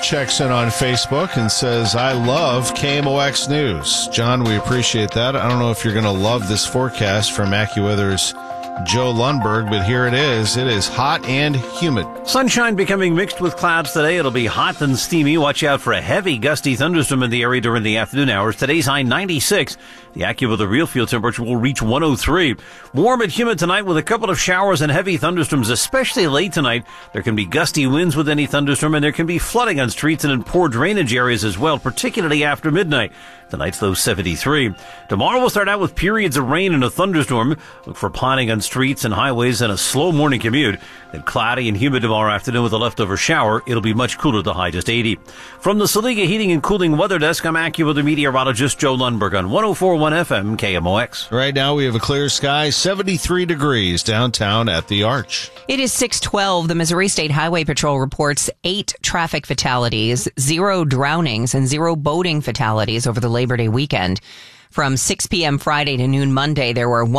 checks in on Facebook and says, I love KMOX News. John, we appreciate that. I don't know if you're going to love this forecast from AccuWeather's Joe Lundberg, but here it is. It is hot and humid. Sunshine becoming mixed with clouds today. It'll be hot and steamy. Watch out for a heavy gusty thunderstorm in the area during the afternoon hours. Today's high 96. The AccuWeather real field temperature will reach 103. Warm and humid tonight with a couple of showers and heavy thunderstorms, especially late tonight. There can be gusty winds with any thunderstorm, and there can be flooding on streets and in poor drainage areas as well, particularly after midnight. Tonight's low 73. Tomorrow we'll start out with periods of rain and a thunderstorm. Look for potting on streets and highways and a slow morning commute. Then cloudy and humid tomorrow afternoon with a leftover shower. It'll be much cooler, the high just 80. From the Saliga Heating and Cooling Weather Desk, I'm AccuWeather meteorologist Joe Lundberg on 104.1 FM KMOX. Right now we have a clear sky, 73 degrees downtown at the Arch. It is 6:12. The Missouri State Highway Patrol reports 8 traffic fatalities, 0 drownings, and 0 boating fatalities over the Labor Day weekend. From 6 p.m. Friday to noon Monday, there were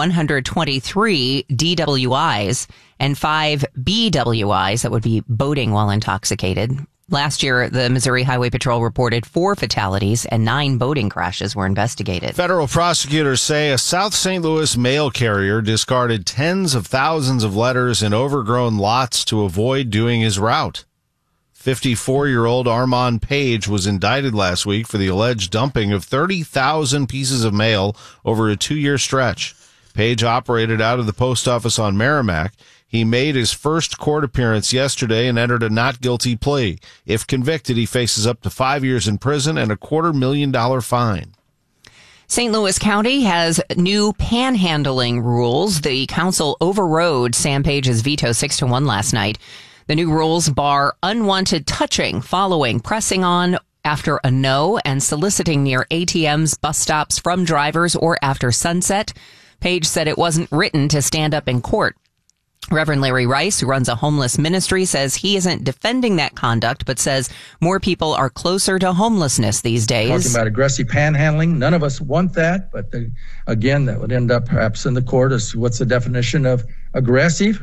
123 DWIs and 5 BWIs, that would be boating while intoxicated. Last year, the Missouri Highway Patrol reported 4 fatalities and 9 boating crashes were investigated. Federal prosecutors say a South St. Louis mail carrier discarded tens of thousands of letters in overgrown lots to avoid doing his route. 54-year-old Armand Page was indicted last week for the alleged dumping of 30,000 pieces of mail over a 2-year stretch. Page operated out of the post office on Merrimack. He made his first court appearance yesterday and entered a not guilty plea. If convicted, he faces up to 5 years in prison and a $250,000 fine. St. Louis County has new panhandling rules. The council overrode Sam Page's veto 6-1 last night. The new rules bar unwanted touching, following, pressing on after a no, and soliciting near ATMs, bus stops, from drivers, or after sunset. Page said it wasn't written to stand up in court. Reverend Larry Rice, who runs a homeless ministry, says he isn't defending that conduct, but says more people are closer to homelessness these days. Talking about aggressive panhandling, none of us want that, but again, that would end up perhaps in the court as what's the definition of aggressive.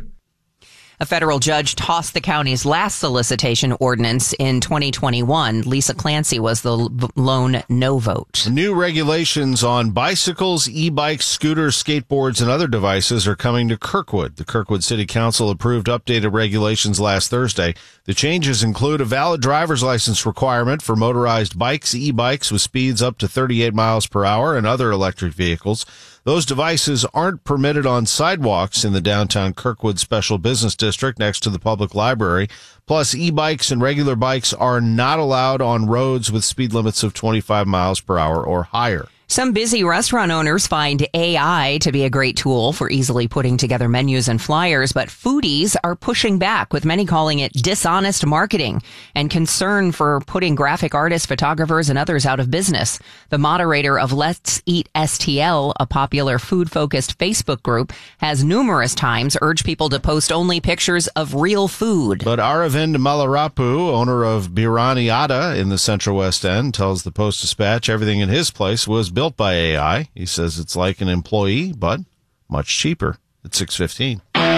A federal judge tossed the county's last solicitation ordinance in 2021. Lisa Clancy was the lone no vote. New regulations on bicycles, e-bikes, scooters, skateboards, and other devices are coming to Kirkwood. The Kirkwood City Council approved updated regulations last Thursday. The changes include a valid driver's license requirement for motorized bikes, e-bikes with speeds up to 38 miles per hour, and other electric vehicles. Those devices aren't permitted on sidewalks in the downtown Kirkwood Special Business District next to the public library. Plus, e-bikes and regular bikes are not allowed on roads with speed limits of 25 miles per hour or higher. Some busy restaurant owners find AI to be a great tool for easily putting together menus and flyers, but foodies are pushing back, with many calling it dishonest marketing and concern for putting graphic artists, photographers, and others out of business. The moderator of Let's Eat STL, a popular food-focused Facebook group, has numerous times urged people to post only pictures of real food. But Aravind Malarapu, owner of Birani Ada in the Central West End, tells the Post-Dispatch everything in his place was built by AI. He says it's like an employee, but much cheaper. At 6:15.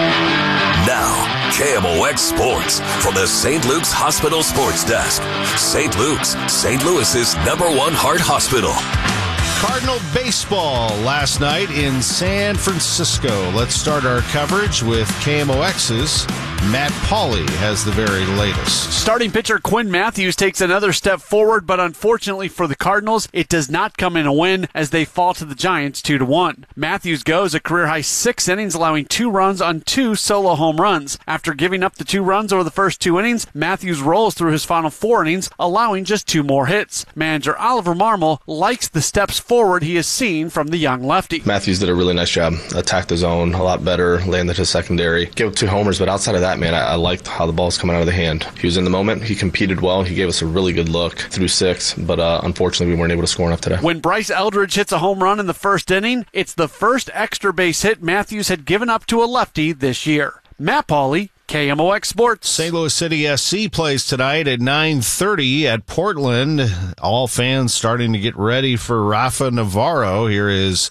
Now, KMOX Sports from the St. Luke's Hospital Sports Desk. St. Luke's, St. Louis's #1 heart hospital. Cardinal baseball last night in San Francisco. Let's start our coverage with KMOX's Matt Pauley has the very latest. Starting pitcher Quinn Matthews takes another step forward, but unfortunately for the Cardinals, it does not come in a win as they fall to the Giants 2-1. Matthews goes a career-high 6 innings, allowing 2 runs on 2 solo home runs. After giving up the 2 runs over the first 2 innings, Matthews rolls through his final 4 innings, allowing just 2 more hits. Manager Oliver Marmol likes the steps forward he has seen from the young lefty. Matthews did a really nice job. Attacked the zone a lot better, landed his secondary, gave up 2 homers, but outside of that, man, I liked how the ball's coming out of the hand. He was in the moment. He competed well. He gave us a really good look through 6, but unfortunately we weren't able to score enough today. When Bryce Eldridge hits a home run in the first inning, it's the first extra base hit Matthews had given up to a lefty this year. Matt Pauley, KMOX Sports. St. Louis City SC plays tonight at 9:30 at Portland. All fans starting to get ready for Rafa Navarro. Here is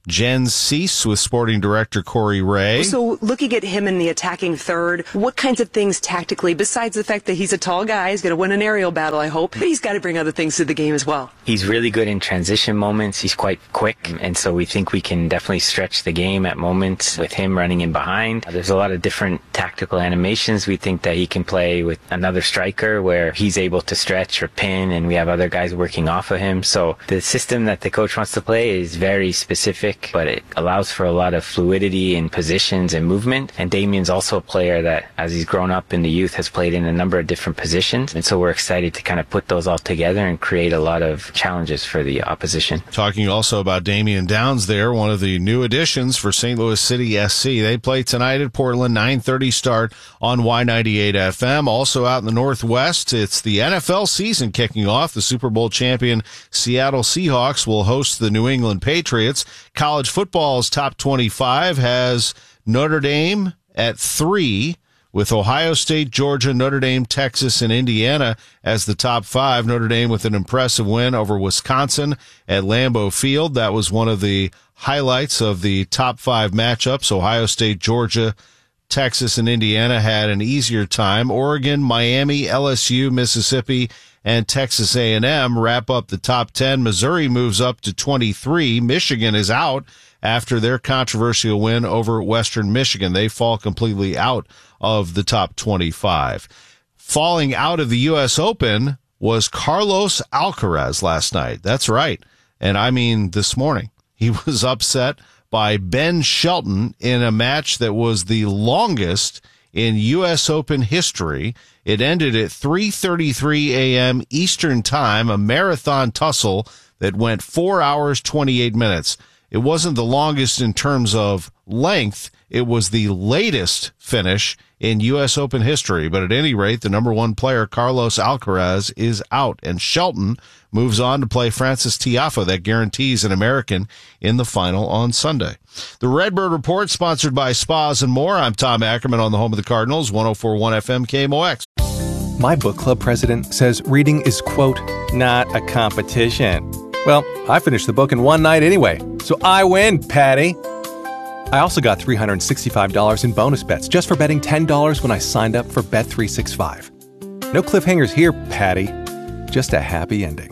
Jen Cease with sporting director Corey Ray. So looking at him in the attacking third, what kinds of things tactically, besides the fact that he's a tall guy, he's going to win an aerial battle, I hope, but he's got to bring other things to the game as well. He's really good in transition moments. He's quite quick, and so we think we can definitely stretch the game at moments with him running in behind. There's a lot of different tactical animations. We think that he can play with another striker where he's able to stretch or pin, and we have other guys working off of him. So the system that the coach wants to play is very specific, but it allows for a lot of fluidity in positions and movement. And Damien's also a player that, as he's grown up in the youth, has played in a number of different positions. And so we're excited to kind of put those all together and create a lot of challenges for the opposition. Talking also about Damien Downs there, one of the new additions for St. Louis City SC. They play tonight at Portland, 9:30 start on Y98 FM. Also out in the Northwest, it's the NFL season kicking off. The Super Bowl champion Seattle Seahawks will host the New England Patriots. College football's top 25 has Notre Dame at 3, with Ohio State, Georgia, Notre Dame, Texas, and Indiana as the top 5. Notre Dame with an impressive win over Wisconsin at Lambeau Field. That was one of the highlights of the top 5 matchups. Ohio State, Georgia, Texas, and Indiana had an easier time. Oregon, Miami, LSU, Mississippi, and Texas A&M wrap up the top 10. Missouri moves up to 23. Michigan is out after their controversial win over Western Michigan. They fall completely out of the top 25. Falling out of the U.S. Open was Carlos Alcaraz last night. That's right. And I mean this morning. He was upset by Ben Shelton in a match that was the longest in U.S. Open history. It ended at 3:33 a.m. Eastern Time, a marathon tussle that went 4 hours, 28 minutes. It wasn't the longest in terms of length. It was the latest finish in U.S. Open history. But at any rate, the number 1 player, Carlos Alcaraz, is out, and Shelton moves on to play Francis Tiafoe. That guarantees an American in the final on Sunday. The Redbird Report, sponsored by Spas and More. I'm Tom Ackerman on the home of the Cardinals, 104.1 FM KMOX. My book club president says reading is, quote, not a competition. Well, I finished the book in one night anyway, so I win, Patty. I also got $365 in bonus bets just for betting $10 when I signed up for Bet365. No cliffhangers here, Patty. Just a happy ending.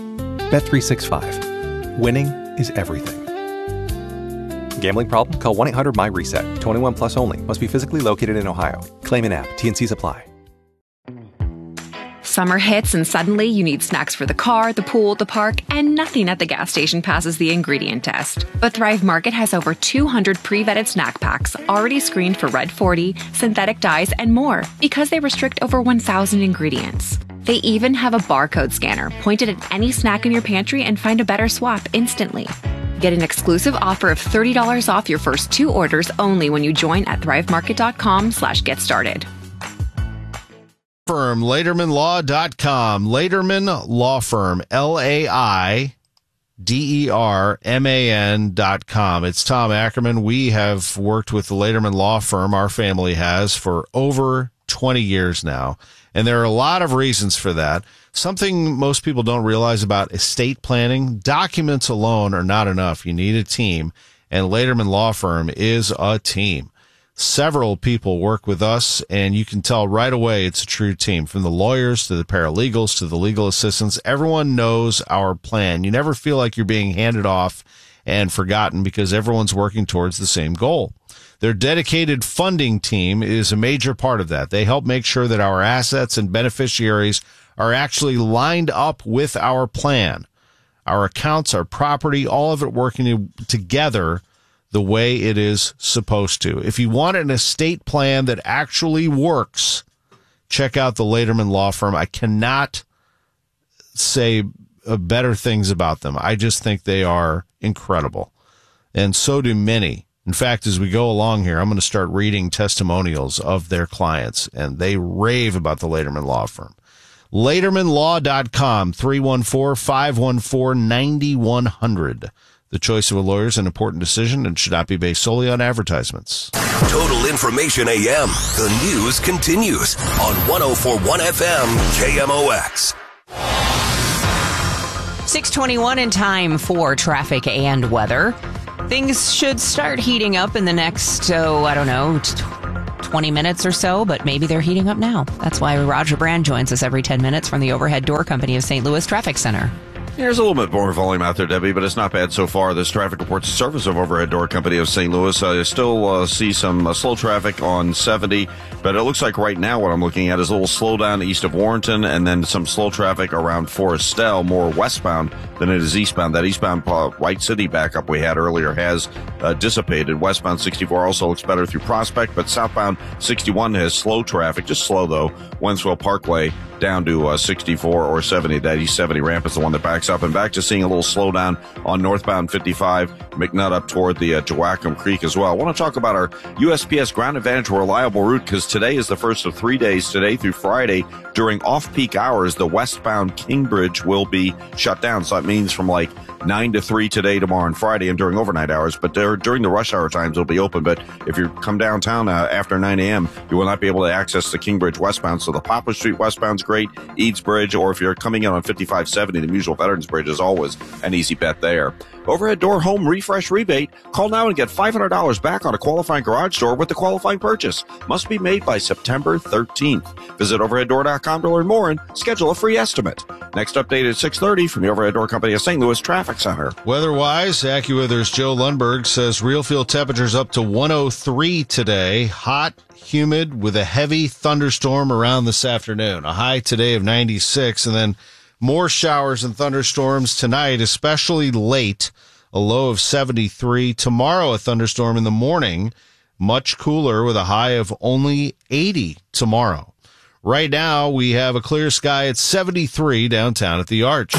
Bet365. Winning is everything. Gambling problem? Call 1-800-MY-RESET. 21 plus only. Must be physically located in Ohio. Claim in app. T&Cs apply. Summer hits and suddenly you need snacks for the car, the pool, the park, and nothing at the gas station passes the ingredient test. But Thrive Market has over 200 pre-vetted snack packs already screened for Red 40, synthetic dyes, and more because they restrict over 1,000 ingredients. They even have a barcode scanner pointed at any snack in your pantry and find a better swap instantly. Get an exclusive offer of $30 off your first 2 orders only when you join at thrivemarket.com/get started. Firm, LadermanLaw.com. Laderman Law Firm, LAIDERMAN.com. It's Tom Ackerman. We have worked with the Laderman Law Firm, our family has, for over 20 years now. And there are a lot of reasons for that. Something most people don't realize about estate planning, documents alone are not enough. You need a team, and Laderman Law Firm is a team. Several people work with us, and you can tell right away it's a true team. From the lawyers to the paralegals to the legal assistants, everyone knows our plan. You never feel like you're being handed off and forgotten because everyone's working towards the same goal. Their dedicated funding team is a major part of that. They help make sure that our assets and beneficiaries are actually lined up with our plan. Our accounts, our property, all of it working together the way it is supposed to. If you want an estate plan that actually works, check out the Laderman Law Firm. I cannot say better things about them. I just think they are incredible. And so do many. In fact, as we go along here, I'm going to start reading testimonials of their clients, and they rave about the Laderman Law Firm. LadermanLaw.com, 314-514-9100. The choice of a lawyer is an important decision and should not be based solely on advertisements. Total Information AM. The news continues on 104.1 FM KMOX. 6:21 in time for traffic and weather. Things should start heating up in the next, 20 minutes or so, but maybe they're heating up now. That's why Roger Brand joins us every 10 minutes from the Overhead Door Company of St. Louis Traffic Center. There's a little bit more volume out there, Debbie, but it's not bad so far. This traffic reports the service of Overhead Door Company of St. Louis. I still see some slow traffic on 70, but it looks like right now what I'm looking at is a little slowdown east of Warrenton and then some slow traffic around Forestel, more westbound than it is eastbound. That eastbound White City backup we had earlier has dissipated. Westbound 64 also looks better through Prospect, but southbound 61 has slow traffic, just slow though. Wenswell Parkway down to 64 or 70. That East 70 ramp is the one that backs up, and back to seeing a little slowdown on northbound 55, McNutt up toward the Joachim Creek as well. I want to talk about our USPS Ground Advantage reliable route because today is the first of 3 days, today through Friday. During off-peak hours, the westbound King Bridge will be shut down. So that means from like 9 to 3 today, tomorrow, and Friday, and during overnight hours. But during the rush hour times, it'll be open. But if you come downtown after 9 a.m., you will not be able to access the King Bridge westbound. So the Poplar Street westbound's great, Eads Bridge, or if you're coming in on 5570, the Musial Veterans Bridge is always an easy bet there. Overhead Door Home Refresh Rebate. Call now and get $500 back on a qualifying garage door with the qualifying purchase. Must be made by September 13th. Visit overheaddoor.com to learn more and schedule a free estimate. Next update at 6:30 from the Overhead Door Company of St. Louis Traffic Center. Weather-wise, AccuWeather's Joe Lundberg says real field temperatures up to 103 today. Hot, humid, with a heavy thunderstorm around this afternoon. A high today of 96, and then more showers and thunderstorms tonight, especially late. A low of 73. Tomorrow, a thunderstorm in the morning. Much cooler with a high of only 80 tomorrow. Right now, we have a clear sky at 73 downtown at the Arch.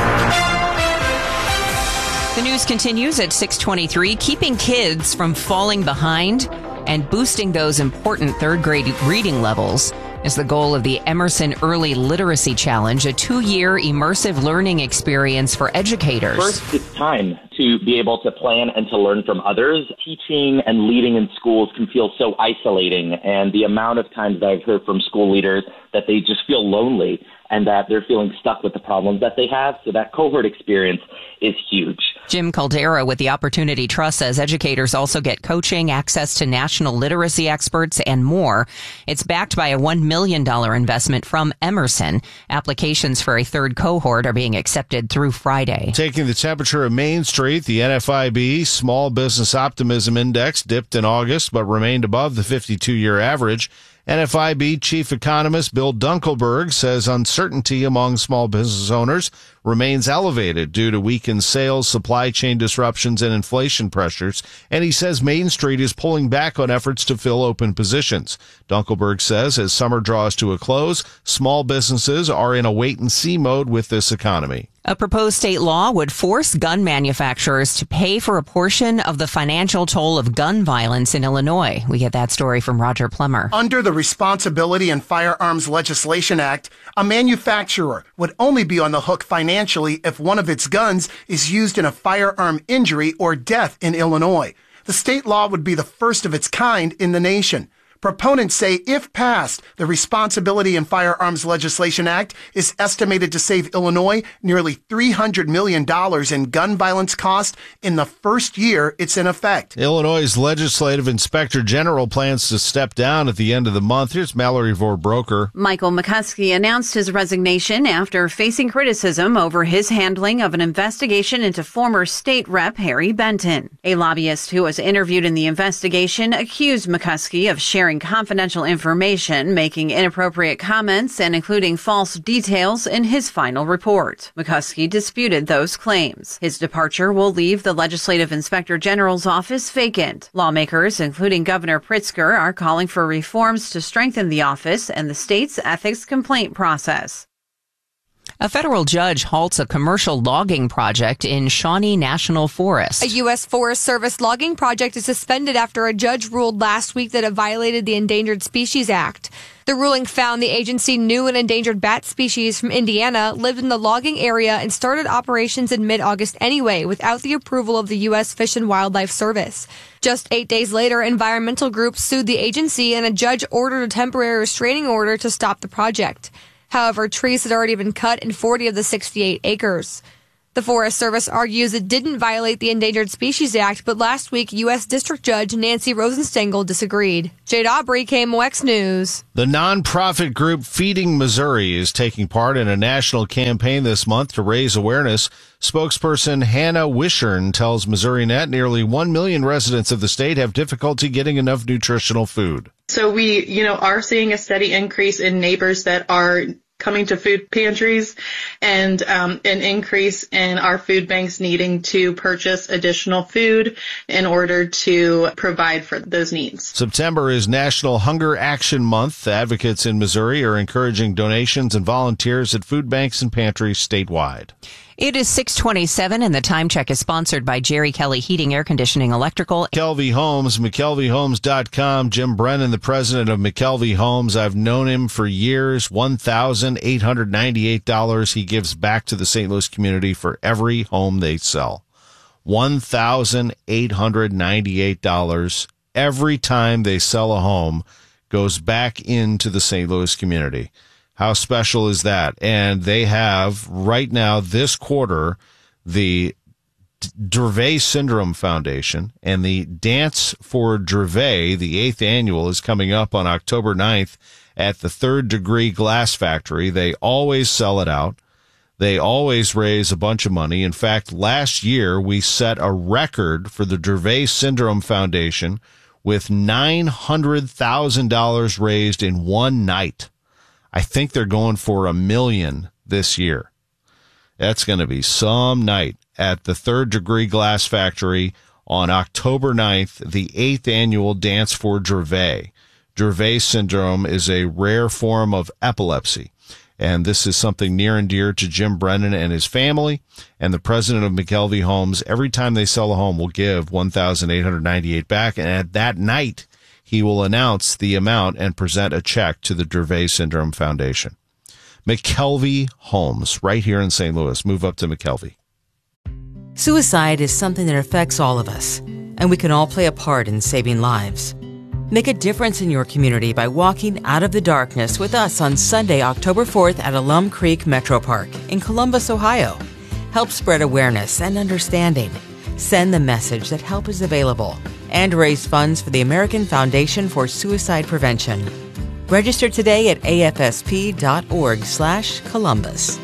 The news continues at 6:23. Keeping kids from falling behind and boosting those important third grade reading levels is the goal of the Emerson Early Literacy Challenge, a 2-year immersive learning experience for educators. First, it's time to be able to plan and to learn from others. Teaching and leading in schools can feel so isolating, and the amount of times that I've heard from school leaders that they just feel lonely and that they're feeling stuck with the problems that they have. So that cohort experience is huge. Jim Caldera with the Opportunity Trust says educators also get coaching, access to national literacy experts, and more. It's backed by a $1 million investment from Emerson. Applications for a third cohort are being accepted through Friday. Taking the temperature of Main Street, the NFIB Small Business Optimism Index dipped in August but remained above the 52-year average. NFIB Chief Economist Bill Dunkelberg says uncertainty among small business owners remains elevated due to weakened sales, supply chain disruptions, and inflation pressures. And he says Main Street is pulling back on efforts to fill open positions. Dunkelberg says as summer draws to a close, small businesses are in a wait-and-see mode with this economy. A proposed state law would force gun manufacturers to pay for a portion of the financial toll of gun violence in Illinois. We get that story from Roger Plummer. Under the Responsibility in Firearms Legislation Act, a manufacturer would only be on the hook financially if one of its guns is used in a firearm injury or death in Illinois. The state law would be the first of its kind in the nation. Proponents say if passed, the Responsibility in Firearms Legislation Act is estimated to save Illinois nearly $300 million in gun violence costs in the first year it's in effect. Illinois' Legislative Inspector General plans to step down at the end of the month. Here's Mallory Vorbroker. Michael McCuskey announced his resignation after facing criticism over his handling of an investigation into former state rep Harry Benton. A lobbyist who was interviewed in the investigation accused McCuskey of sharing confidential information, making inappropriate comments, and including false details in his final report. McCuskey disputed those claims. His departure will leave the Legislative Inspector General's office vacant. Lawmakers, including Governor Pritzker, are calling for reforms to strengthen the office and the state's ethics complaint process. A federal judge halts a commercial logging project in Shawnee National Forest. A U.S. Forest Service logging project is suspended after a judge ruled last week that it violated the Endangered Species Act. The ruling found the agency knew an endangered bat species from Indiana lived in the logging area and started operations in mid-August anyway without the approval of the U.S. Fish and Wildlife Service. Just 8 days later, environmental groups sued the agency and a judge ordered a temporary restraining order to stop the project. However, trees had already been cut in 40 of the 68 acres. The Forest Service argues it didn't violate the Endangered Species Act, but last week, U.S. District Judge Nancy Rosenstengel disagreed. Jade Aubrey, KMOX News. The nonprofit group Feeding Missouri is taking part in a national campaign this month to raise awareness. Spokesperson Hannah Wishern tells MissouriNet nearly 1 million residents of the state have difficulty getting enough nutritional food. So we, are seeing a steady increase in neighbors that are coming to food pantries and an increase in our food banks needing to purchase additional food in order to provide for those needs. September is National Hunger Action Month. Advocates in Missouri are encouraging donations and volunteers at food banks and pantries statewide. It is 6:27, and the time check is sponsored by Jerry Kelly Heating, Air Conditioning, Electrical. McKelvey Homes, McKelveyHomes.com. Jim Brennan, the president of McKelvey Homes. I've known him for years. $1,898 he gives back to the St. Louis community for every home they sell. $1,898 every time they sell a home goes back into the St. Louis community. How special is that? And they have right now this quarter the Dravet Syndrome Foundation and the Dance for Dravet, the 8th annual, is coming up on October 9th at the Third Degree Glass Factory. They always sell it out. They always raise a bunch of money. In fact, last year we set a record for the Dravet Syndrome Foundation with $900,000 raised in one night. I think they're going for $1 million this year. That's going to be some night at the Third Degree Glass Factory on October 9th, the 8th annual Dance for Dravet. Dravet syndrome is a rare form of epilepsy, and this is something near and dear to Jim Brennan and his family. And the president of McKelvey Homes, every time they sell a home, will give $1,898 back, and at that night, he will announce the amount and present a check to the Dravet Syndrome Foundation. McKelvey Homes, right here in St. Louis. Move up to McKelvey. Suicide is something that affects all of us, and we can all play a part in saving lives. Make a difference in your community by walking out of the darkness with us on Sunday, October 4th at Alum Creek Metro Park in Columbus, Ohio. Help spread awareness and understanding. Send the message that help is available and raise funds for the American Foundation for Suicide Prevention. Register today at afsp.org/Columbus.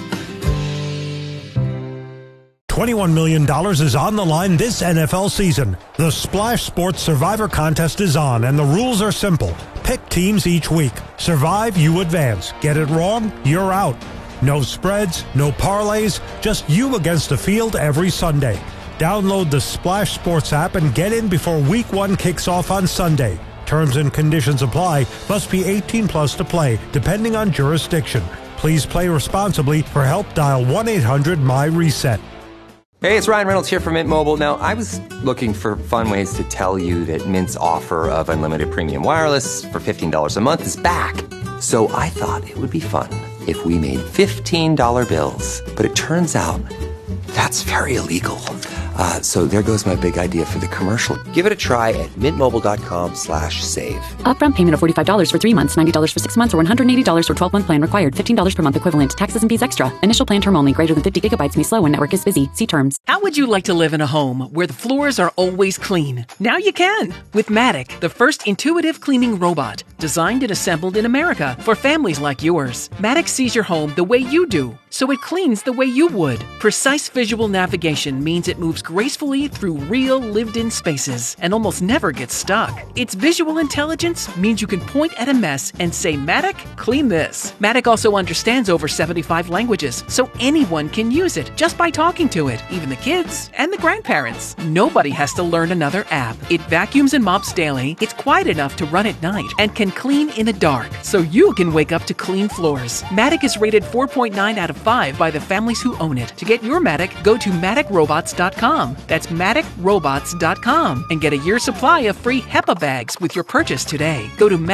$21 million is on the line this NFL season. The Splash Sports Survivor Contest is on, and the rules are simple. Pick teams each week. Survive, you advance. Get it wrong, you're out. No spreads, no parlays, just you against the field every Sunday. Download the Splash Sports app and get in before Week 1 kicks off on Sunday. Terms and conditions apply. Must be 18 plus to play, depending on jurisdiction. Please play responsibly. For help, dial 1-800-MY-RESET. Hey, it's Ryan Reynolds here from Mint Mobile. Now, I was looking for fun ways to tell you that Mint's offer of unlimited premium wireless for $15 a month is back. So I thought it would be fun if we made $15 bills. But it turns out that's very illegal. So there goes my big idea for the commercial. Give it a try at mintmobile.com/save. Upfront payment of $45 for 3 months, $90 for 6 months, or $180 for 12-month plan required. $15 per month equivalent. Taxes and fees extra. Initial plan term only. Greater than 50 gigabytes may slow when network is busy. See terms. How would you like to live in a home where the floors are always clean? Now you can with Matic, the first intuitive cleaning robot designed and assembled in America for families like yours. Matic sees your home the way you do, so it cleans the way you would. Precise visual navigation means it moves gracefully through real lived-in spaces and almost never gets stuck. Its visual intelligence means you can point at a mess and say, Matic, clean this. Matic also understands over 75 languages, so anyone can use it just by talking to it, even the kids and the grandparents. Nobody has to learn another app. It vacuums and mops daily, it's quiet enough to run at night, and can clean in the dark, so you can wake up to clean floors. Matic is rated 4.9 out of 5 by the families who own it. To get your Matic, go to MaticRobots.com. That's MaticRobots.com and get a year's supply of free HEPA bags with your purchase today. Go to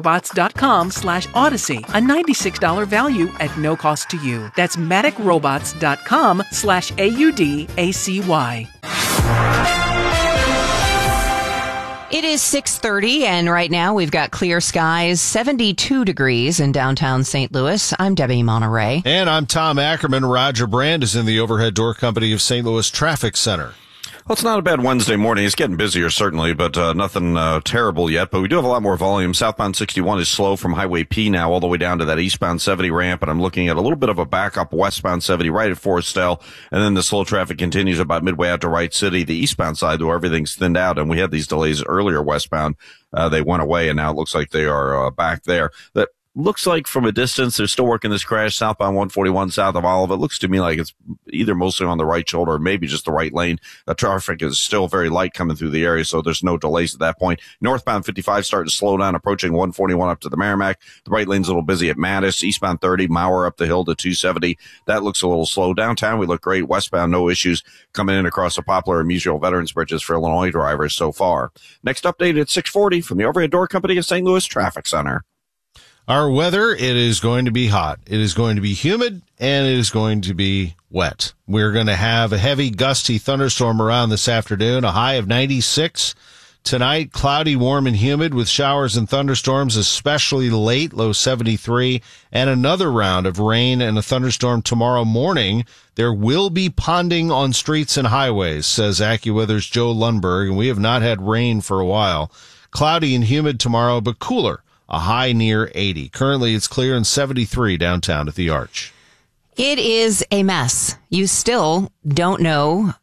MaticRobots.com/Odyssey, a $96 value at no cost to you. That's MaticRobots.com/AUDACY. It is 6:30, and right now we've got clear skies, 72 degrees in downtown St. Louis. I'm Debbie Monterey. And I'm Tom Ackerman. Roger Brand is in the Overhead Door Company of St. Louis Traffic Center. Well, it's not a bad Wednesday morning. It's getting busier, certainly, but nothing terrible yet. But we do have a lot more volume. Southbound 61 is slow from Highway P now all the way down to that eastbound 70 ramp, and I'm looking at a little bit of a backup westbound 70 right at Forestell, and then the slow traffic continues about midway out to Wright City, the eastbound side, where everything's thinned out, and we had these delays earlier westbound. They went away, and now it looks like they are back there. That looks like from a distance they're still working this crash southbound 141 south of Olive. It looks to me like it's either mostly on the right shoulder or maybe just the right lane. The traffic is still very light coming through the area, so there's no delays at that point. Northbound 55 starting to slow down, approaching 141 up to the Merrimack. The right lane's a little busy at Mattis. Eastbound 30, Mauer up the hill to 270. That looks a little slow. Downtown, we look great. Westbound, no issues coming in across the Poplar and Musial Veterans Bridges for Illinois drivers so far. Next update at 6:40 from the Overhead Door Company of St. Louis Traffic Center. Our weather, it is going to be hot. It is going to be humid, and it is going to be wet. We're going to have a heavy, gusty thunderstorm around this afternoon, a high of 96. Tonight, cloudy, warm, and humid with showers and thunderstorms, especially late, low 73. And another round of rain and a thunderstorm tomorrow morning. There will be ponding on streets and highways, says AccuWeather's Joe Lundberg, and we have not had rain for a while. Cloudy and humid tomorrow, but cooler. A high near 80. Currently, it's clear and 73 downtown at the Arch. It is a mess. You still don't know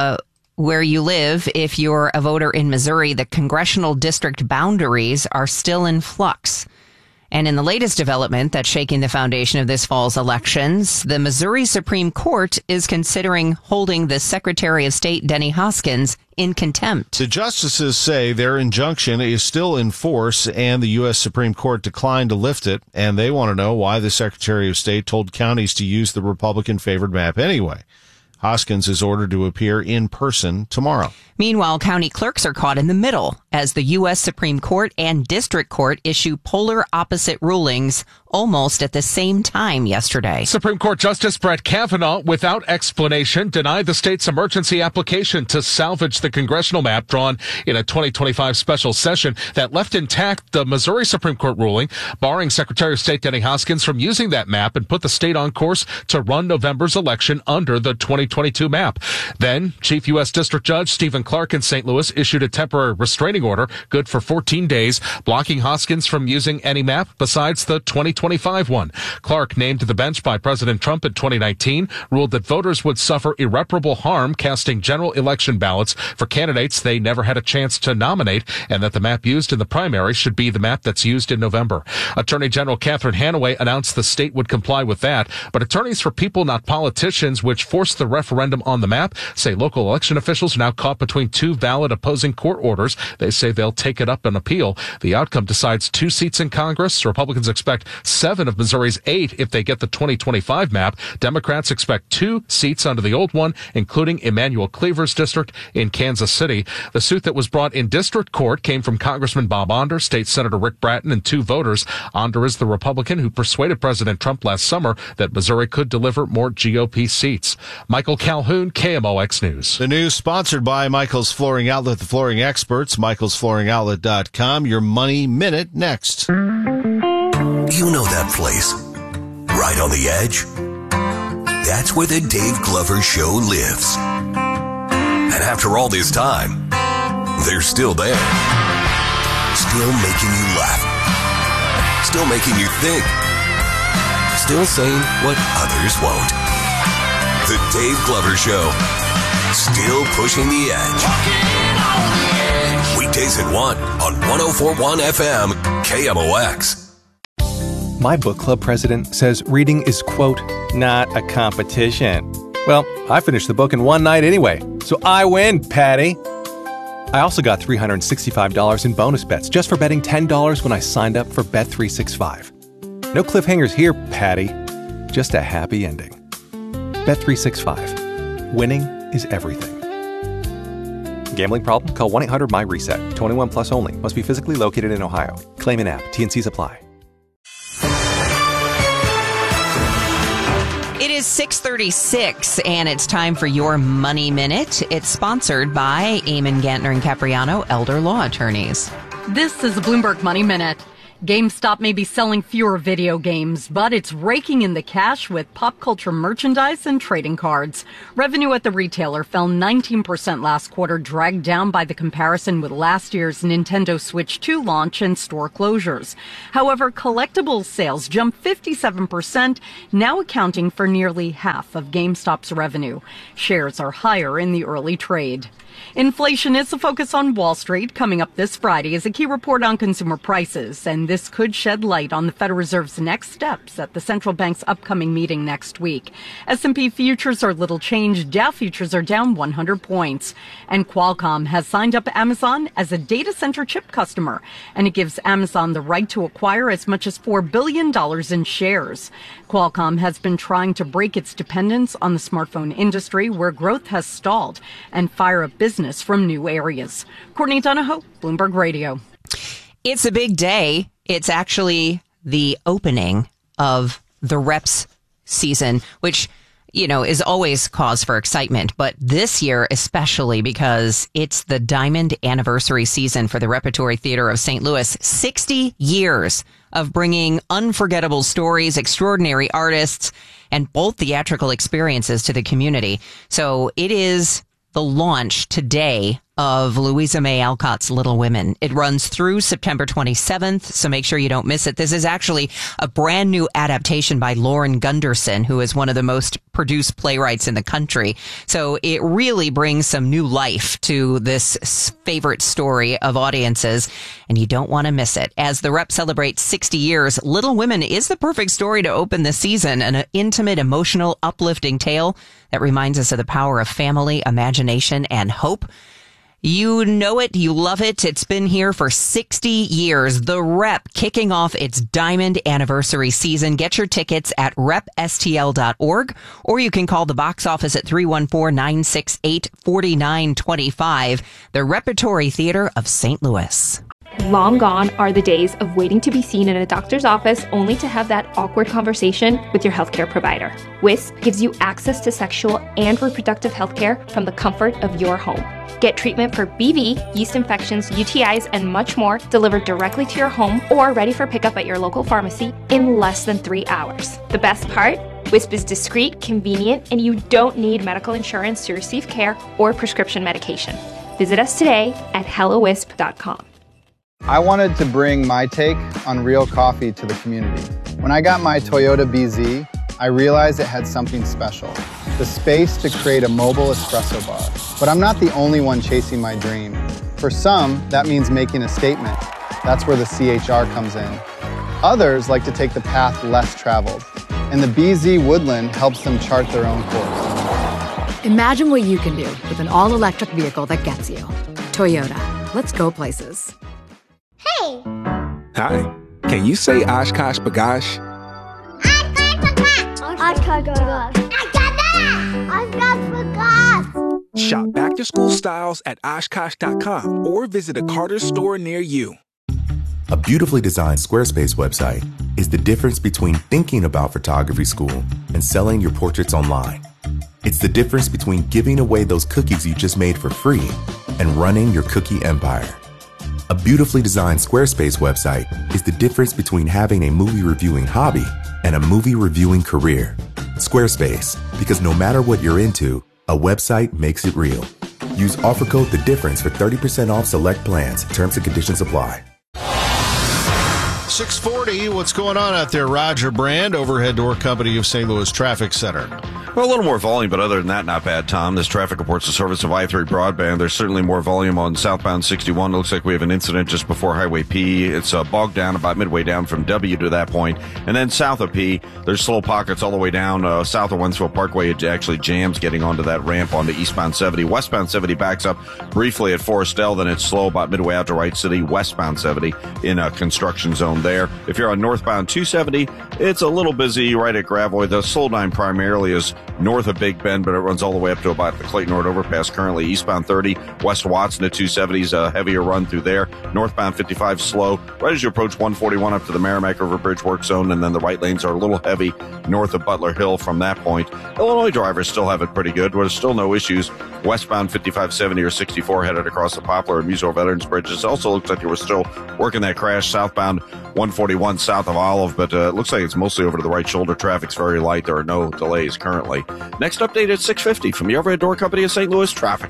where you live if you're a voter in Missouri. The congressional district boundaries are still in flux. And in the latest development that's shaking the foundation of this fall's elections, the Missouri Supreme Court is considering holding the Secretary of State, Denny Hoskins, in contempt. The justices say their injunction is still in force, and the U.S. Supreme Court declined to lift it, and they want to know why the Secretary of State told counties to use the Republican-favored map anyway. Hoskins is ordered to appear in person tomorrow. Meanwhile, county clerks are caught in the middle as the U.S. Supreme Court and District Court issue polar opposite rulings almost at the same time yesterday. Supreme Court Justice Brett Kavanaugh, without explanation, denied the state's emergency application to salvage the congressional map drawn in a 2025 special session that left intact the Missouri Supreme Court ruling, barring Secretary of State Denny Hoskins from using that map and put the state on course to run November's election under the 2022 map. Then, Chief U.S. District Judge Stephen Clark in St. Louis issued a temporary restraining order, good for 14 days, blocking Hoskins from using any map besides the 2025 one. Clark, named to the bench by President Trump in 2019, ruled that voters would suffer irreparable harm casting general election ballots for candidates they never had a chance to nominate, and that the map used in the primary should be the map that's used in November. Attorney General Catherine Hanaway announced the state would comply with that, but attorneys for People Not Politicians, which forced the referendum on the map, say local election officials are now caught between two valid opposing court orders. They say they'll take it up and appeal. The outcome decides 2 seats in Congress. Republicans expect 7 of Missouri's 8 if they get the 2025 map. Democrats expect 2 seats under the old one, including Emmanuel Cleaver's district in Kansas City. The suit that was brought in district court came from Congressman Bob Onder, State Senator Rick Bratton, and 2 voters. Onder is the Republican who persuaded President Trump last summer that Missouri could deliver more GOP seats. Michael Calhoun, KMOX News. The news sponsored by Michael's Flooring Outlet, the flooring experts, michaelsflooringoutlet.com. Your Money Minute next. You know that place, right on the edge? That's where the Dave Glover Show lives. And after all this time, they're still there. Still making you laugh. Still making you think. Still saying what others won't. The Dave Glover Show. Still pushing the edge. Weekdays at 1 on 104.1 FM KMOX. My book club president says reading is, quote, not a competition. Well, I finished the book in one night anyway, so I win, Patty. I also got $365 in bonus bets just for betting $10 when I signed up for Bet365. No cliffhangers here, Patty. Just a happy ending. Bet365. Winning is everything. Gambling problem? Call 1-800-MY-RESET. 21 plus only. Must be physically located in Ohio. Claim in app. T&Cs apply. It is 6:36, and it's time for your Money Minute. It's sponsored by Eamon Gantner and Capriano, elder law attorneys. This is the Bloomberg Money Minute. GameStop may be selling fewer video games, but it's raking in the cash with pop culture merchandise and trading cards. Revenue at the retailer fell 19% last quarter, dragged down by the comparison with last year's Nintendo Switch 2 launch and store closures. However, collectibles sales jumped 57%, now accounting for nearly half of GameStop's revenue. Shares are higher in the early trade. Inflation is a focus on Wall Street. Coming up this Friday is a key report on consumer prices, and this could shed light on the Federal Reserve's next steps at the central bank's upcoming meeting next week. S&P futures are little changed. Dow futures are down 100 points. And Qualcomm has signed up Amazon as a data center chip customer, and it gives Amazon the right to acquire as much as $4 billion in shares. Qualcomm has been trying to break its dependence on the smartphone industry, where growth has stalled, and fire up business from new areas. Courtney Donahoe, Bloomberg Radio. It's a big day. It's actually the opening of the reps season, which, you know, is always cause for excitement. But this year, especially because it's the diamond anniversary season for the Repertory Theater of St. Louis. 60 years of bringing unforgettable stories, extraordinary artists, and bold theatrical experiences to the community. So it is the launch today of Louisa May Alcott's Little Women. It runs through September 27th, so make sure you don't miss it. This is actually a brand new adaptation by Lauren Gunderson, who is one of the most produced playwrights in the country. So it really brings some new life to this favorite story of audiences, and you don't want to miss it. As the Rep celebrates 60 years, Little Women is the perfect story to open the season, an intimate, emotional, uplifting tale that reminds us of the power of family, imagination, and hope. You know it. You love it. It's been here for 60 years. The Rep kicking off its diamond anniversary season. Get your tickets at repstl.org, or you can call the box office at 314-968-4925. The Repertory Theater of St. Louis. Long gone are the days of waiting to be seen in a doctor's office only to have that awkward conversation with your healthcare provider. Wisp gives you access to sexual and reproductive healthcare from the comfort of your home. Get treatment for BV, yeast infections, UTIs, and much more delivered directly to your home or ready for pickup at your local pharmacy in less than 3 hours. The best part? Wisp is discreet, convenient, and you don't need medical insurance to receive care or prescription medication. Visit us today at hellowisp.com. I wanted to bring my take on real coffee to the community. When I got my Toyota BZ, I realized it had something special, the space to create a mobile espresso bar. But I'm not the only one chasing my dream. For some, that means making a statement. That's where the CHR comes in. Others like to take the path less traveled, and the BZ Woodland helps them chart their own course. Imagine what you can do with an all-electric vehicle that gets you. Toyota. Let's go places. Hey! Hi. Can you say Oshkosh B'gosh? Oshkosh B'gosh. Oshkosh B'gosh. Shop back-to-school styles at Oshkosh.com or visit a Carter store near you. A beautifully designed Squarespace website is the difference between thinking about photography school and selling your portraits online. It's the difference between giving away those cookies you just made for free and running your cookie empire. A beautifully designed Squarespace website is the difference between having a movie reviewing hobby and a movie reviewing career. Squarespace, because no matter what you're into, a website makes it real. Use offer code The Difference for 30% off select plans. Terms and conditions apply. 640, what's going on out there? Roger Brand, Overhead Door Company of St. Louis Traffic Center. Well, a little more volume, but other than that, not bad, Tom. This traffic reports the service of I-3 Broadband. There's certainly more volume on southbound 61. Looks like we have an incident just before Highway P. It's bogged down about midway down from W to that point. And then south of P, there's slow pockets all the way down south of Wentzville Parkway. It actually jams getting onto that ramp onto eastbound 70. Westbound 70 backs up briefly at Forestell. Then it's slow about midway out to Wright City. Westbound 70 in a construction zone there. If you're on northbound 270, it's a little busy right at Gravois. The slow line primarily is north of Big Bend, but it runs all the way up to about the Clayton Road overpass currently. Eastbound 30, west Watson at 270s, a heavier run through there. Northbound 55 slow right as you approach 141 up to the Merrimack River Bridge work zone, and then the right lanes are a little heavy north of Butler Hill from that point. Illinois drivers still have it pretty good. There's still no issues. Westbound 5570 or 64 headed across the Poplar and Muso Veterans Bridges. It also looks like they were still working that crash southbound 141 south of Olive, but it looks like it's mostly over to the right shoulder. Traffic's very light. There are no delays currently. Next update at 6:50 from the Overhead Door Company of St. Louis Traffic.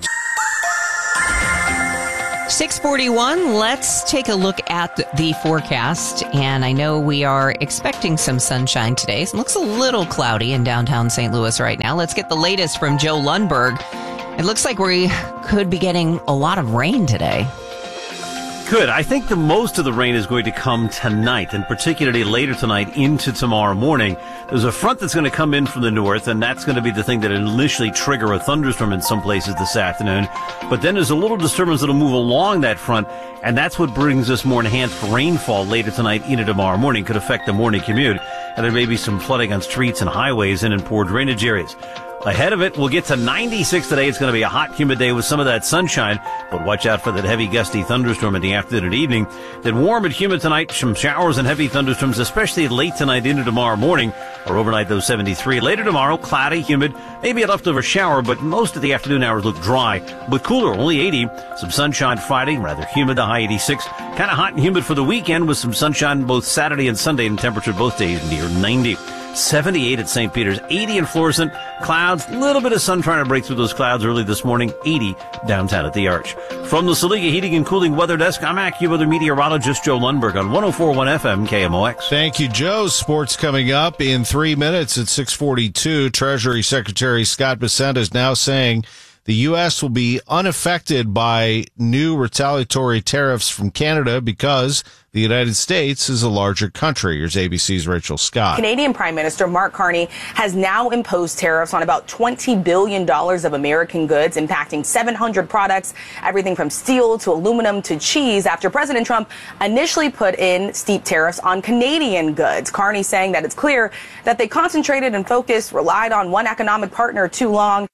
6:41. Let's take a look at the forecast. And I know we are expecting some sunshine today. It looks a little cloudy in downtown St. Louis right now. Let's get the latest from Joe Lundberg. It looks like we could be getting a lot of rain today. Good. I think the most of the rain is going to come tonight, and particularly later tonight into tomorrow morning. There's a front that's going to come in from the north, and that's going to be the thing that initially trigger a thunderstorm in some places this afternoon. But then there's a little disturbance that'll move along that front, and that's what brings us more enhanced rainfall later tonight into tomorrow morning. Could affect the morning commute, and there may be some flooding on streets and highways and in poor drainage areas. Ahead of it, we'll get to 96 today. It's going to be a hot, humid day with some of that sunshine, but watch out for that heavy, gusty thunderstorm in the afternoon and evening. Then warm and humid tonight, some showers and heavy thunderstorms, especially late tonight into tomorrow morning, or overnight, those 73. Later tomorrow, cloudy, humid, maybe a leftover shower, but most of the afternoon hours look dry, but cooler, only 80. Some sunshine Friday, rather humid, the high 86. Kind of hot and humid for the weekend with some sunshine both Saturday and Sunday, and temperature both days near 90. 78 at St. Peter's, 80 in Florissant, clouds, a little bit of sun trying to break through those clouds early this morning, 80 downtown at the Arch. From the Saliga Heating and Cooling Weather Desk, I'm AccuWeather meteorologist Joe Lundberg on 104.1 FM KMOX. Thank you, Joe. Sports coming up in 3 minutes at 6:42. Treasury Secretary Scott Bessent is now saying the U.S. will be unaffected by new retaliatory tariffs from Canada because the United States is a larger country. Here's ABC's Rachel Scott. Canadian Prime Minister Mark Carney has now imposed tariffs on about $20 billion of American goods, impacting 700 products, everything from steel to aluminum to cheese, after President Trump initially put in steep tariffs on Canadian goods. Carney saying that it's clear that they concentrated and focused, relied on one economic partner too long.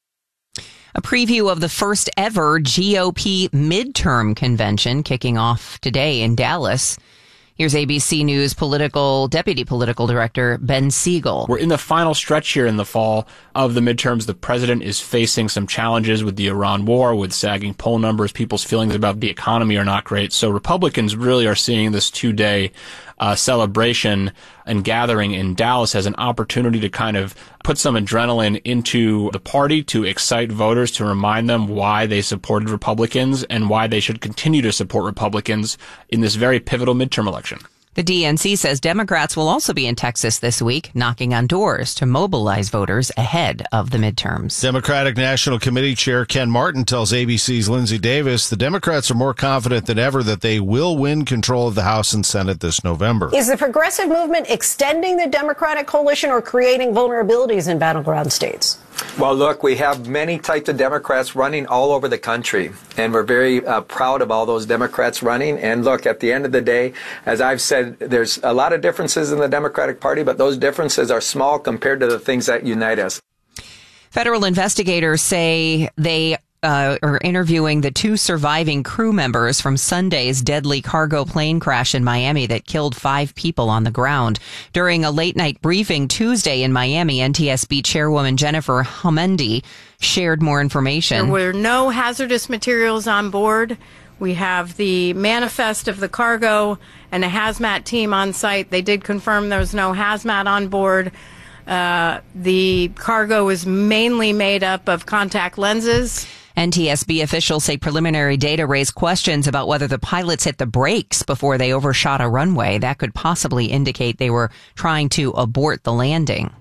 A preview of the first ever GOP midterm convention kicking off today in Dallas. Here's ABC News Deputy Political Director Ben Siegel. We're in the final stretch here in the fall of the midterms. The president is facing some challenges with the Iran war, with sagging poll numbers. People's feelings about the economy are not great. So Republicans really are seeing this two-day celebration and gathering in Dallas as an opportunity to kind of put some adrenaline into the party, to excite voters, to remind them why they supported Republicans and why they should continue to support Republicans in this very pivotal midterm election. The DNC says Democrats will also be in Texas this week, knocking on doors to mobilize voters ahead of the midterms. Democratic National Committee Chair Ken Martin tells ABC's Lindsay Davis the Democrats are more confident than ever that they will win control of the House and Senate this November. Is the progressive movement extending the Democratic coalition or creating vulnerabilities in battleground states? Well, look, we have many types of Democrats running all over the country, and we're very proud of all those Democrats running. And look, at the end of the day, as I've said, there's a lot of differences in the Democratic Party, but those differences are small compared to the things that unite us. Federal investigators say they are interviewing the two surviving crew members from Sunday's deadly cargo plane crash in Miami that killed 5 people on the ground. During a late-night briefing Tuesday in Miami, NTSB Chairwoman Jennifer Homendy shared more information. There were no hazardous materials on board. We have the manifest of the cargo and a hazmat team on site. They did confirm there was no hazmat on board. The cargo is mainly made up of contact lenses. NTSB officials say preliminary data raised questions about whether the pilots hit the brakes before they overshot a runway. That could possibly indicate they were trying to abort the landing.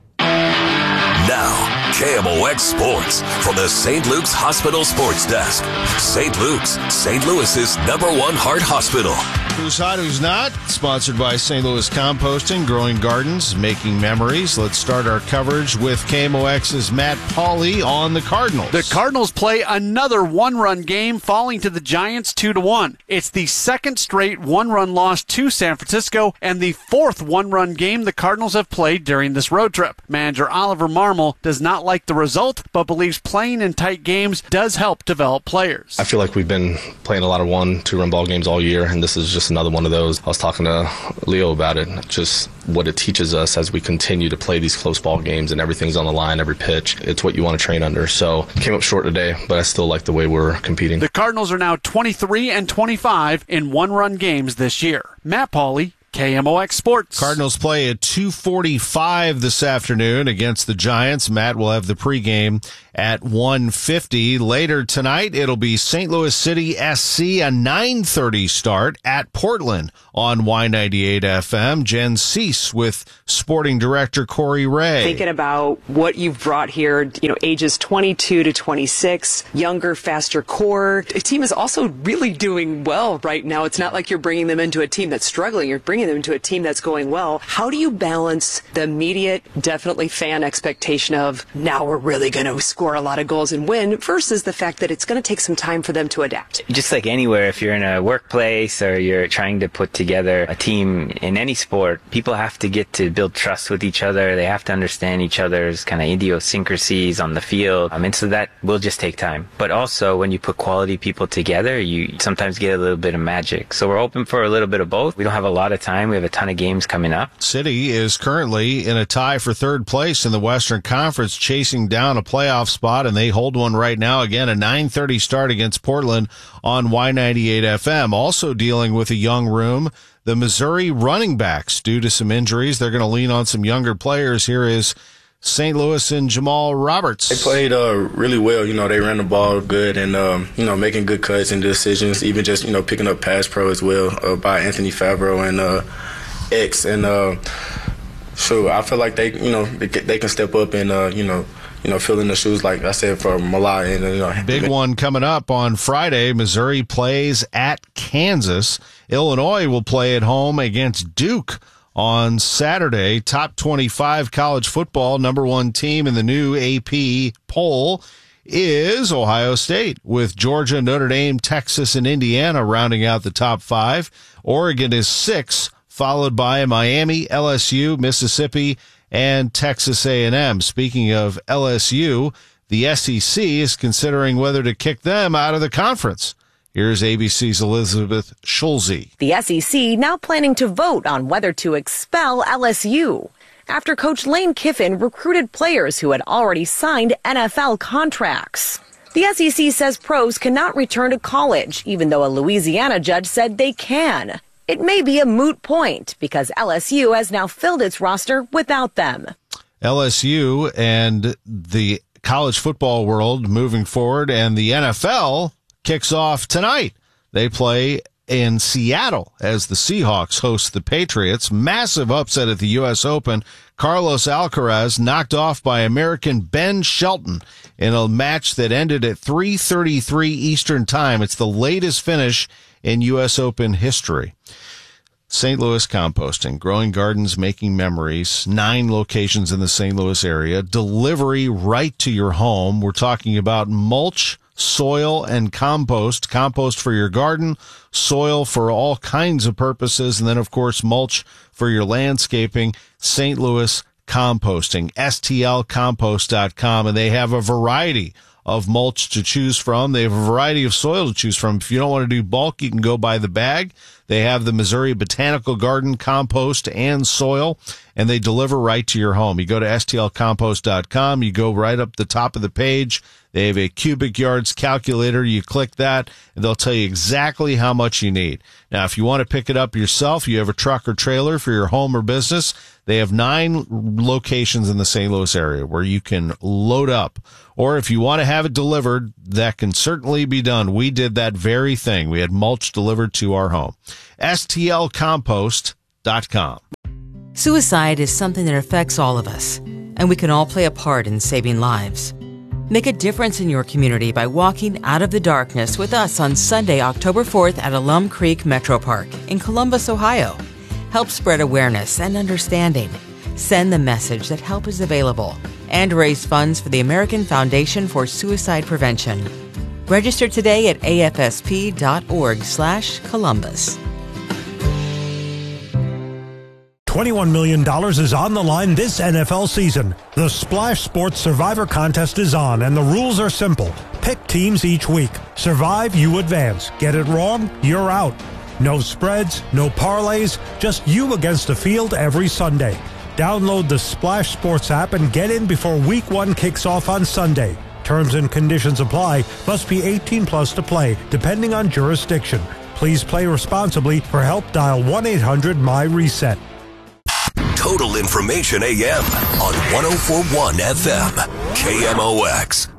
Now, KMOX Sports from the St. Luke's Hospital Sports Desk. St. Luke's, St. Louis's #1 heart hospital. Who's Hot, Who's Not? Sponsored by St. Louis Composting, Growing Gardens, Making Memories. Let's start our coverage with KMOX's Matt Pauley on the Cardinals. The Cardinals play another one-run game, falling to the Giants 2-1. It's the second straight one-run loss to San Francisco and the fourth one-run game the Cardinals have played during this road trip. Manager Oliver Marmol does not like the result, but believes playing in tight games does help develop players. I feel like we've been playing a lot of 1-2 run ball games all year, and this is just another one of those. I was talking to Leo about it, just what it teaches us as we continue to play these close ball games and everything's on the line, every pitch. It's what you want to train under. So came up short today, but I still like the way we're competing. The Cardinals are now 23-25 in one-run games this year. Matt Pauley, KMOX Sports. Cardinals play at 2:45 this afternoon against the Giants. Matt will have the pregame at 1:50. Later tonight, it'll be St. Louis City SC, a 9:30 start at Portland on Y98 FM. Jen Cease with sporting director Corey Ray. Thinking about what you've brought here, ages 22 to 26, younger, faster core. The team is also really doing well right now. It's not like you're bringing them into a team that's struggling. You're bringing them into a team that's going well. How do you balance the immediate, definitely fan expectation of now we're really going to score a lot of goals and win versus the fact that it's going to take some time for them to adapt? Just like anywhere, if you're in a workplace or you're trying to put together a team in any sport, people have to get to build trust with each other. They have to understand each other's kind of idiosyncrasies on the field. And so that will just take time. But also when you put quality people together, you sometimes get a little bit of magic. So we're open for a little bit of both. We don't have a lot of time. We have a ton of games coming up. City is currently in a tie for third place in the Western Conference, chasing down a playoff spot, and they hold one right now. Again, a 9:30 start against Portland on Y98 FM. Also dealing with a young room, the Missouri running backs due to some injuries. They're going to lean on some younger players. Here is St. Louis and Jamal Roberts. They played really well. They ran the ball good and, making good cuts and decisions, even just, picking up pass pro as well by Anthony Favreau and X. And so I feel like they can step up and, fill in the shoes, like I said, for Malai. And, Big one coming up on Friday. Missouri plays at Kansas. Illinois will play at home against Duke on Saturday. Top 25 college football, number one team in the new AP poll is Ohio State, with Georgia, Notre Dame, Texas, and Indiana rounding out the top 5. Oregon is 6, followed by Miami, LSU, Mississippi, and Texas A&M. Speaking of LSU, the SEC is considering whether to kick them out of the conference. Here's ABC's Elizabeth Schulze. The SEC now planning to vote on whether to expel LSU after Coach Lane Kiffin recruited players who had already signed NFL contracts. The SEC says pros cannot return to college, even though a Louisiana judge said they can. It may be a moot point because LSU has now filled its roster without them. LSU and the college football world moving forward, and the NFL kicks off tonight. They play in Seattle as the Seahawks host the Patriots. Massive upset at the U.S. Open. Carlos Alcaraz knocked off by American Ben Shelton in a match that ended at 3:33 Eastern Time. It's the latest finish in U.S. Open history. St. Louis Composting, Growing Gardens, Making Memories, 9 locations in the St. Louis area. Delivery right to your home. We're talking about mulch, soil, and compost. Compost for your garden, soil for all kinds of purposes, and then, of course, mulch for your landscaping. St. Louis Composting, stlcompost.com, and they have a variety of mulch to choose from. They have a variety of soil to choose from. If you don't want to do bulk, you can go buy the bag. They have the Missouri Botanical Garden compost and soil, and they deliver right to your home. You go to stlcompost.com. You go right up the top of the page. They have a cubic yards calculator. You click that, and they'll tell you exactly how much you need. Now, if you want to pick it up yourself, you have a truck or trailer for your home or business, they have 9 locations in the St. Louis area where you can load up. Or if you want to have it delivered, that can certainly be done. We did that very thing. We had mulch delivered to our home. stlcompost.com. Suicide is something that affects all of us, and we can all play a part in saving lives. Make a difference in your community by walking out of the darkness with us on Sunday, October 4th at Alum Creek Metro Park in Columbus, Ohio. Help spread awareness and understanding. Send the message that help is available and raise funds for the American Foundation for Suicide Prevention. Register today at afsp.org/Columbus. $21 million is on the line this NFL season. The Splash Sports Survivor Contest is on, and the rules are simple. Pick teams each week. Survive, you advance. Get it wrong, you're out. No spreads, no parlays, just you against the field every Sunday. Download the Splash Sports app and get in before Week 1 kicks off on Sunday. Terms and conditions apply. Must be 18 plus to play, depending on jurisdiction. Please play responsibly. For help, dial 1-800-MY-RESET. Total Information AM on 104.1 FM, KMOX.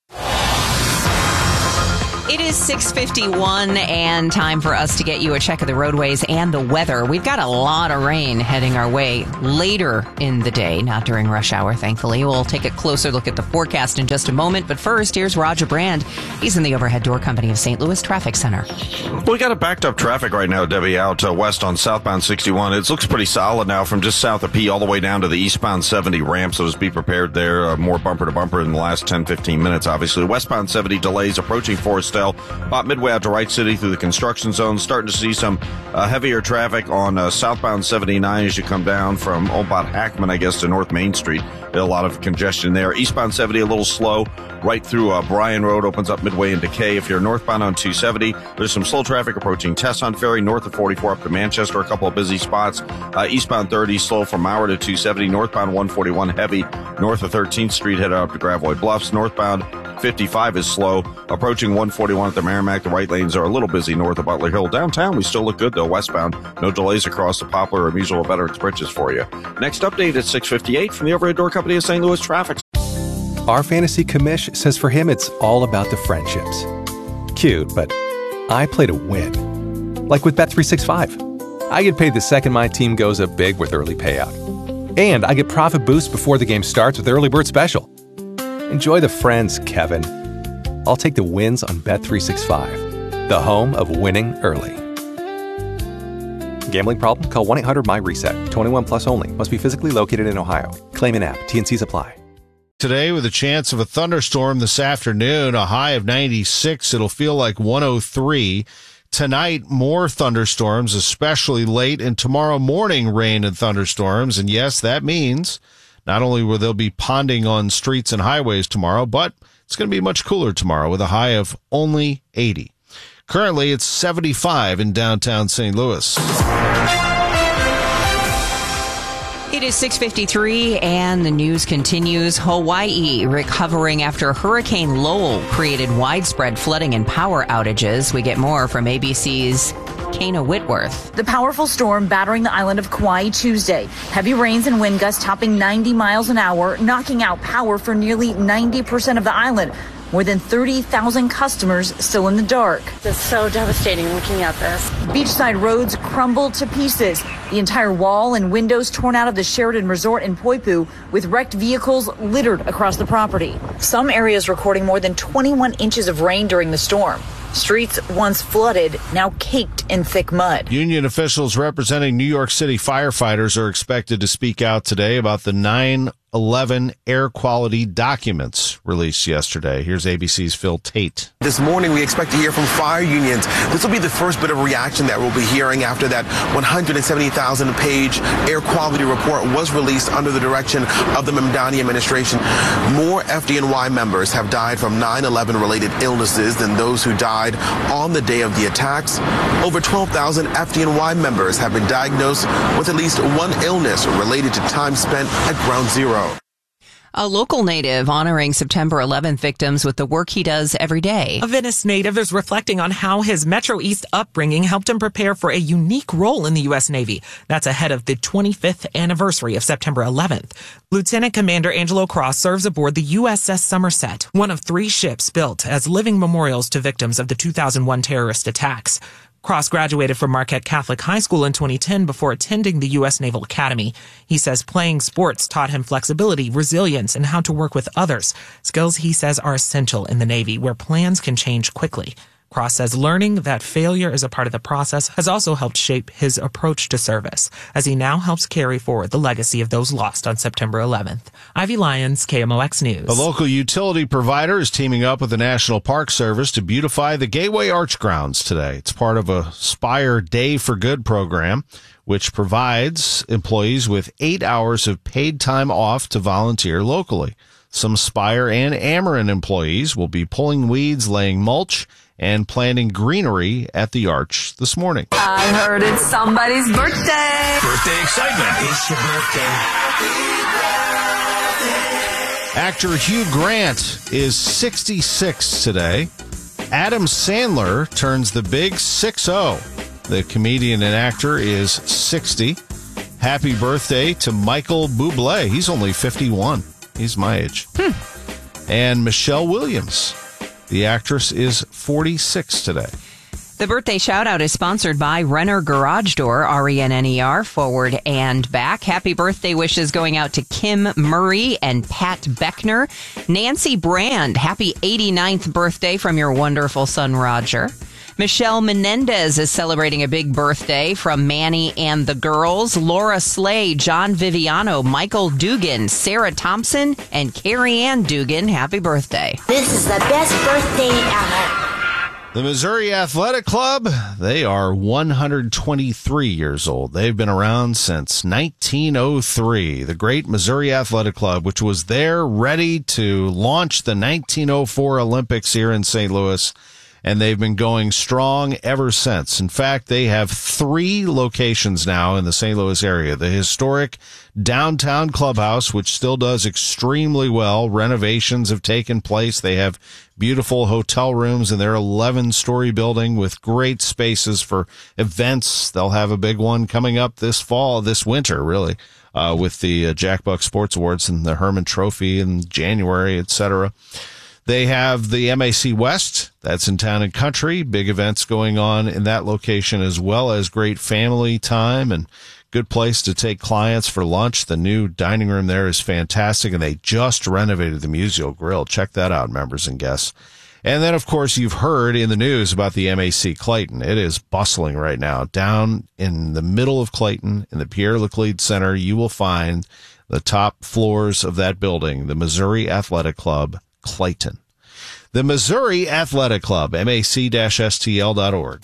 It is 6:51 and time for us to get you a check of the roadways and the weather. We've got a lot of rain heading our way later in the day, not during rush hour, thankfully. We'll take a closer look at the forecast in just a moment. But first, here's Roger Brand. He's in the Overhead Door Company of St. Louis Traffic Center. We got a backed up traffic right now, Debbie, out west on southbound 61. It looks pretty solid now from just south of P all the way down to the eastbound 70 ramp, so just be prepared there. More bumper to bumper in the last 10-15 minutes, obviously. Westbound 70 delays approaching Forest about midway out to Wright City through the construction zone. Starting to see some heavier traffic on southbound 79 as you come down from about Hackman, I guess, to North Main Street. A lot of congestion there. Eastbound 70 a little slow right through Bryan Road, opens up midway into K. If you're northbound on 270, there's some slow traffic approaching Tesson Ferry, north of 44 up to Manchester, a couple of busy spots. Eastbound 30 slow from Mauer to 270, northbound 141 heavy, north of 13th Street headed up to Gravois Bluffs. Northbound 55 is slow, approaching 141 at the Merrimack. The right lanes are a little busy north of Butler Hill. Downtown, we still look good, though, westbound. No delays across the Poplar or Musial Veterans Bridges for you. Next update at 6:58 from the Overhead Door Company of St. Louis Traffic. Our fantasy commish says for him it's all about the friendships. Cute, but I play to win. Like with Bet365. I get paid the second my team goes up big with early payout. And I get profit boosts before the game starts with Early Bird Special. Enjoy the friends, Kevin. I'll take the wins on Bet365, the home of winning early. Gambling problem? Call 1-800-MY-RESET. 21 plus only. Must be physically located in Ohio. Claim in app. T&Cs apply. Today, with a chance of a thunderstorm this afternoon, a high of 96. It'll feel like 103. Tonight, more thunderstorms, especially late, and tomorrow morning, rain and thunderstorms. And yes, that means not only will there be ponding on streets and highways tomorrow, but it's going to be much cooler tomorrow with a high of only 80. Currently, it's 75 in downtown St. Louis. It is 6:53 and the news continues. Hawaii recovering after Hurricane Lowell created widespread flooding and power outages. We get more from ABC's Kana Whitworth. The powerful storm battering the island of Kauai Tuesday. Heavy rains and wind gusts topping 90 miles an hour, knocking out power for nearly 90% of the island. More than 30,000 customers still in the dark. It's so devastating looking at this. Beachside roads crumbled to pieces. The entire wall and windows torn out of the Sheridan Resort in Poipu, with wrecked vehicles littered across the property. Some areas recording more than 21 inches of rain during the storm. Streets once flooded, now caked in thick mud. Union officials representing New York City firefighters are expected to speak out today about the 9/11 air quality documents released yesterday. Here's ABC's Phil Tate. This morning, we expect to hear from fire unions. This will be the first bit of reaction that we'll be hearing after that 170,000-page air quality report was released under the direction of the Mamdani administration. More FDNY members have died from 9/11-related illnesses than those who died on the day of the attacks. Over 12,000 FDNY members have been diagnosed with at least one illness related to time spent at Ground Zero. A local native honoring September 11th victims with the work he does every day. A Venice native is reflecting on how his Metro East upbringing helped him prepare for a unique role in the U.S. Navy. That's ahead of the 25th anniversary of September 11th. Lieutenant Commander Angelo Cross serves aboard the USS Somerset, one of 3 ships built as living memorials to victims of the 2001 terrorist attacks. Cross graduated from Marquette Catholic High School in 2010 before attending the U.S. Naval Academy. He says playing sports taught him flexibility, resilience, and how to work with others. Skills he says are essential in the Navy, where plans can change quickly. Cross says learning that failure is a part of the process has also helped shape his approach to service, as he now helps carry forward the legacy of those lost on September 11th. Ivy Lyons, KMOX News. A local utility provider is teaming up with the National Park Service to beautify the Gateway Arch grounds today. It's part of a Spire Day for Good program, which provides employees with 8 hours of paid time off to volunteer locally. Some Spire and Ameren employees will be pulling weeds, laying mulch, and planting greenery at the Arch this morning. I heard it's somebody's birthday. Birthday excitement. It's your birthday. Actor Hugh Grant is 66 today. Adam Sandler turns the big 6-0. The comedian and actor is 60. Happy birthday to Michael Bublé. He's only 51. He's my age. And Michelle Williams, the actress, is 46 today. The birthday shout-out is sponsored by Renner Garage Door, RENNER, forward and back. Happy birthday wishes going out to Kim Murray and Pat Beckner. Nancy Brand, happy 89th birthday from your wonderful son, Roger. Michelle Menendez is celebrating a big birthday from Manny and the girls. Laura Slay, John Viviano, Michael Dugan, Sarah Thompson, and Carrie Ann Dugan. Happy birthday. This is the best birthday ever. The Missouri Athletic Club, they are 123 years old. They've been around since 1903. The great Missouri Athletic Club, which was there ready to launch the 1904 Olympics here in St. Louis, and they've been going strong ever since. In fact, they have 3 locations now in the St. Louis area. The historic downtown clubhouse, which still does extremely well. Renovations have taken place. They have beautiful hotel rooms in their 11-story building with great spaces for events. They'll have a big one coming up this winter, really, with the Jack Buck Sports Awards and the Herman Trophy in January, etc. They have the MAC West, that's in Town and Country, big events going on in that location, as well as great family time and good place to take clients for lunch. The new dining room there is fantastic, and they just renovated the Museo Grill. Check that out, members and guests. And then, of course, you've heard in the news about the MAC Clayton. It is bustling right now. Down in the middle of Clayton, in the Pierre Laclede Center, you will find the top floors of that building, the Missouri Athletic Club, Clayton. The Missouri Athletic Club, mac-stl.org.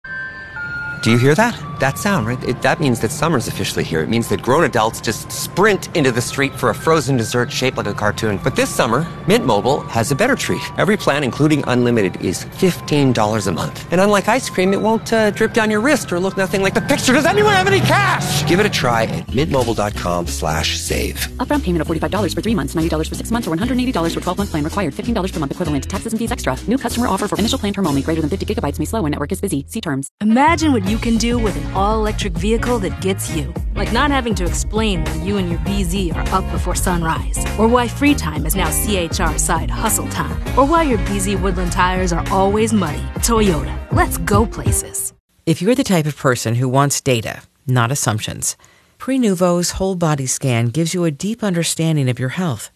Do you hear that? That sound, right? That means that summer's officially here. It means that grown adults just sprint into the street for a frozen dessert shaped like a cartoon. But this summer, Mint Mobile has a better treat. Every plan, including unlimited, is $15 a month. And unlike ice cream, it won't drip down your wrist or look nothing like the picture. Does anyone have any cash? Give it a try at mintmobile.com/save. Upfront payment of $45 for 3 months, $90 for 6 months, or $180 for 12-month plan required. $15 per month equivalent. Taxes and fees extra. New customer offer for initial plan term only. Greater than 50 gigabytes may slow when network is busy. See terms. Imagine what you can do with an all-electric vehicle that gets you. Like not having to explain why you and your BZ are up before sunrise. Or why free time is now CHR side hustle time. Or why your BZ Woodland tires are always muddy. Toyota. Let's go places. If you're the type of person who wants data, not assumptions, Prenuvo's whole body scan gives you a deep understanding of your health.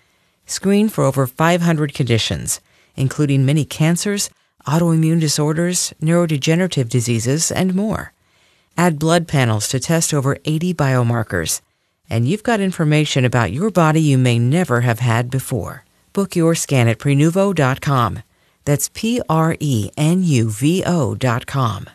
Screen for over 500 conditions, including many cancers, autoimmune disorders, neurodegenerative diseases, and more. Add blood panels to test over 80 biomarkers, and you've got information about your body you may never have had before. Book your scan at Prenuvo.com. That's Prenuvo.com.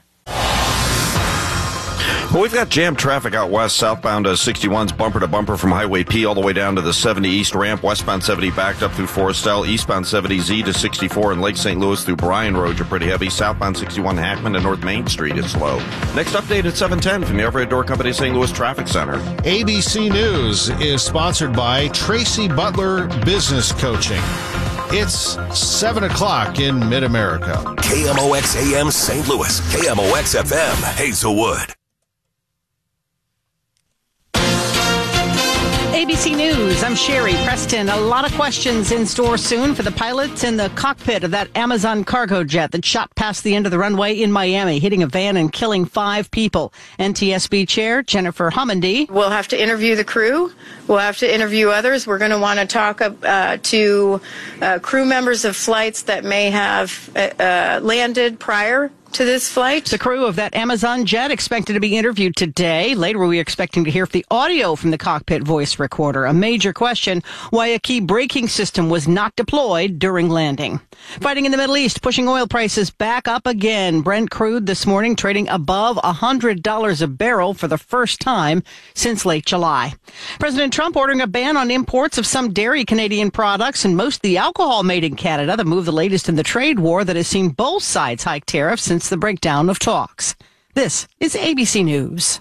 Well, we've got jammed traffic out west. Southbound 61's bumper to bumper from Highway P all the way down to the 70 East ramp. Westbound 70 backed up through Forestell. Eastbound 70Z to 64 and Lake St. Louis through Bryan Road, you're pretty heavy. Southbound 61 Hackman to North Main Street is slow. Next update at 7:10 from the Everett Door Company St. Louis Traffic Center. ABC News is sponsored by Tracy Butler Business Coaching. It's 7 o'clock in Mid-America. KMOX AM St. Louis. KMOX FM Hazelwood. ABC News, I'm Sherry Preston. A lot of questions in store soon for the pilots in the cockpit of that Amazon cargo jet that shot past the end of the runway in Miami, hitting a van and killing 5 people. NTSB Chair Jennifer Homendy. We'll have to interview the crew. We'll have to interview others. We're going to want to talk to crew members of flights that may have landed prior to this flight. The crew of that Amazon jet expected to be interviewed today. Later, we're expecting to hear the audio from the cockpit voice recorder. A major question, why a key braking system was not deployed during landing. Fighting in the Middle East, pushing oil prices back up again. Brent crude this morning trading above $100 a barrel for the first time since late July. President Trump ordering a ban on imports of some dairy Canadian products and most of the alcohol made in Canada. The move the latest in the trade war that has seen both sides hike tariffs since the breakdown of talks. This is ABC News.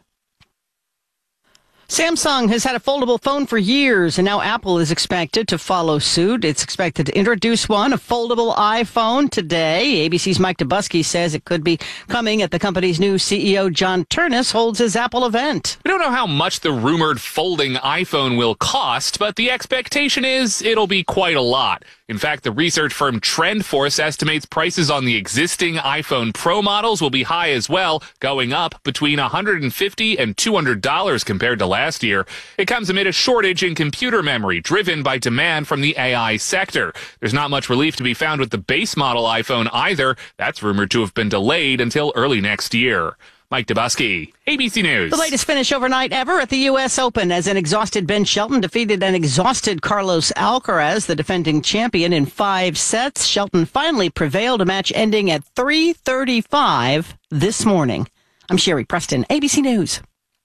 Samsung has had a foldable phone for years, and now Apple is expected to follow suit. It's expected to introduce a foldable iPhone today. ABC's Mike Dubusky says it could be coming at the company's new CEO, John Ternus, holds his Apple event. We don't know how much the rumored folding iPhone will cost, but the expectation is it'll be quite a lot. In fact, the research firm TrendForce estimates prices on the existing iPhone Pro models will be high as well, going up between $150 and $200 compared to last year. It comes amid a shortage in computer memory driven by demand from the AI sector. There's not much relief to be found with the base model iPhone either. That's rumored to have been delayed until early next year. Mike Dubusky, ABC News. The latest finish overnight ever at the U.S. Open as an exhausted Ben Shelton defeated an exhausted Carlos Alcaraz, the defending champion, in 5 sets. Shelton finally prevailed, a match ending at 3:35 this morning. I'm Sherry Preston, ABC News.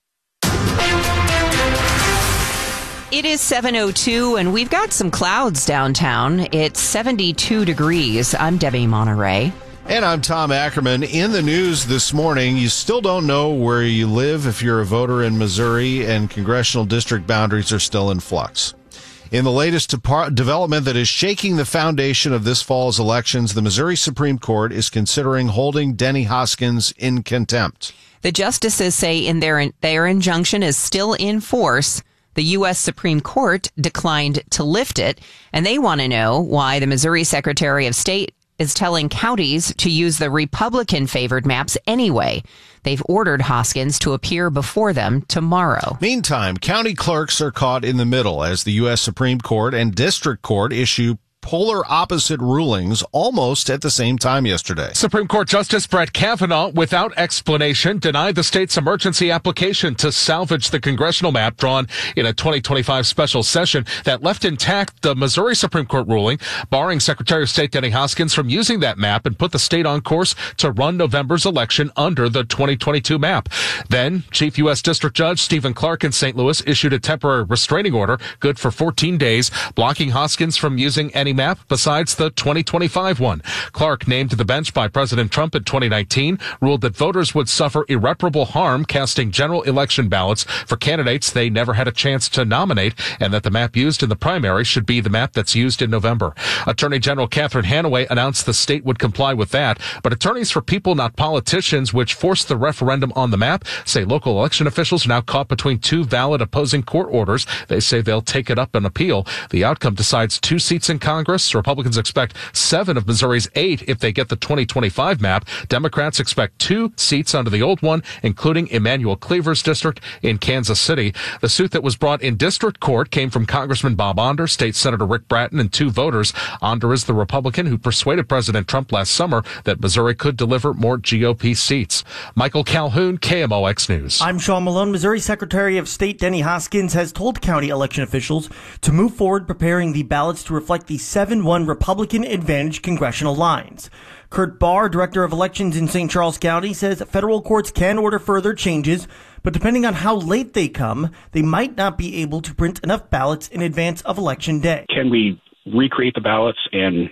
It is 7:02, and we've got some clouds downtown. It's 72 degrees. I'm Debbie Monterey. And I'm Tom Ackerman. In the news this morning, you still don't know where you live if you're a voter in Missouri, and congressional district boundaries are still in flux. In the latest development that is shaking the foundation of this fall's elections, the Missouri Supreme Court is considering holding Denny Hoskins in contempt. The justices say their injunction is still in force. The U.S. Supreme Court declined to lift it, and they want to know why the Missouri Secretary of State is telling counties to use the Republican-favored maps anyway. They've ordered Hoskins to appear before them tomorrow. Meantime, county clerks are caught in the middle as the U.S. Supreme Court and District Court issue polar opposite rulings almost at the same time yesterday. Supreme Court Justice Brett Kavanaugh, without explanation, denied the state's emergency application to salvage the congressional map drawn in a 2025 special session that left intact the Missouri Supreme Court ruling, barring Secretary of State Denny Hoskins from using that map and put the state on course to run November's election under the 2022 map. Then, Chief U.S. District Judge Stephen Clark in St. Louis issued a temporary restraining order, good for 14 days, blocking Hoskins from using any map besides the 2025 one. Clark, named to the bench by President Trump in 2019, ruled that voters would suffer irreparable harm casting general election ballots for candidates they never had a chance to nominate, and that the map used in the primary should be the map that's used in November. Attorney General Catherine Hanaway announced the state would comply with that, but attorneys for people, not politicians, which forced the referendum on the map, say local election officials are now caught between 2 valid opposing court orders. They say they'll take it up and appeal. The outcome decides 2 seats in Congress. Republicans expect 7 of Missouri's 8 if they get the 2025 map. Democrats expect 2 seats under the old one, including Emanuel Cleaver's district in Kansas City. The suit that was brought in district court came from Congressman Bob Onder, State Senator Rick Bratton, and 2 voters. Onder is the Republican who persuaded President Trump last summer that Missouri could deliver more GOP seats. Michael Calhoun, KMOX News. I'm Sean Malone. Missouri Secretary of State Denny Hoskins has told county election officials to move forward preparing the ballots to reflect the 7-1 Republican advantage congressional lines. Kurt Barr, Director of Elections in St. Charles County, says federal courts can order further changes, but depending on how late they come, they might not be able to print enough ballots in advance of Election Day. Can we recreate the ballots and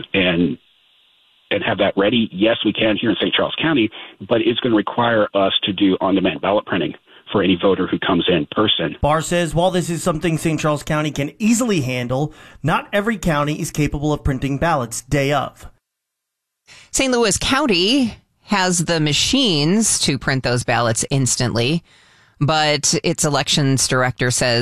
have that ready? Yes, we can here in St. Charles County, but it's going to require us to do on-demand ballot printing for any voter who comes in person. Barr says while this is something St. Charles County can easily handle, not every county is capable of printing ballots day of. St. Louis County has the machines to print those ballots instantly, but its elections director says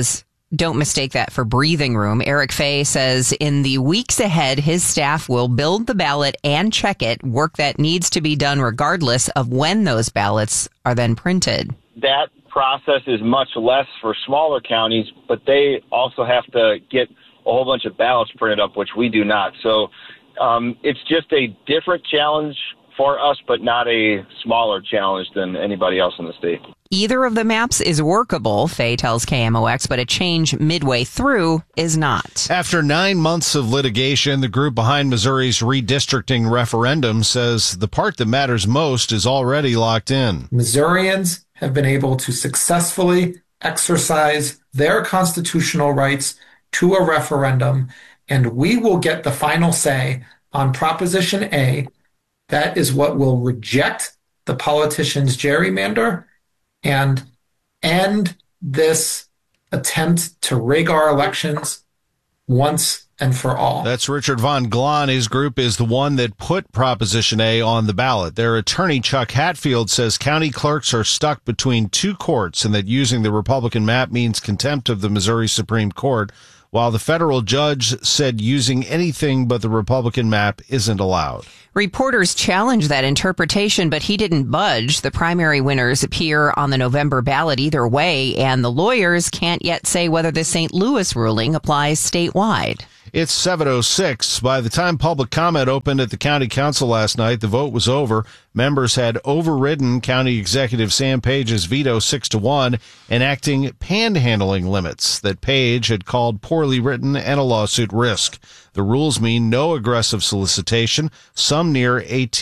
don't mistake that for breathing room. Eric Fay says in the weeks ahead, his staff will build the ballot and check it, work that needs to be done regardless of when those ballots are then printed. That process is much less for smaller counties, but they also have to get a whole bunch of ballots printed up, which we do not. So it's just a different challenge for us, but not a smaller challenge than anybody else in the state. Either of the maps is workable, Fay tells KMOX, but a change midway through is not. After 9 months of litigation, the group behind Missouri's redistricting referendum says the part that matters most is already locked in. Missourians have been able to successfully exercise their constitutional rights to a referendum, and we will get the final say on Proposition A. That is what will reject the politicians' gerrymander and end this attempt to rig our elections once and for all. That's Richard Von Glahn. His group is the one that put Proposition A on the ballot. Their attorney, Chuck Hatfield, says county clerks are stuck between two courts and that using the Republican map means contempt of the Missouri Supreme Court, while the federal judge said using anything but the Republican map isn't allowed. Reporters challenged that interpretation, but he didn't budge. The primary winners appear on the November ballot either way, and the lawyers can't yet say whether the St. Louis ruling applies statewide. It's 7:06. By the time public comment opened at the county council last night, the vote was over. Members had overridden County Executive Sam Page's veto 6-1, enacting panhandling limits that Page had called poorly written and a lawsuit risk. The rules mean no aggressive solicitation, none near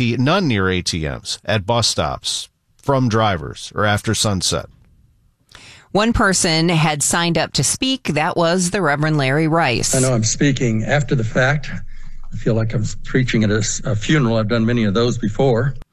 ATMs, at bus stops, from drivers, or after sunset. One person had signed up to speak. That was the Reverend Larry Rice. I know I'm speaking after the fact. I feel like I'm preaching at a funeral. I've done many of those before.